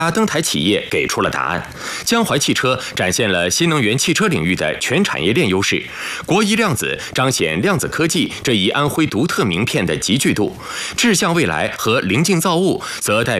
登台企业给出了答案。江淮汽车展现了新能源汽车领域的全产业链优势，国一量子彰显量子科技这一安徽独特名片的集聚度，志向未来和临近造物则代表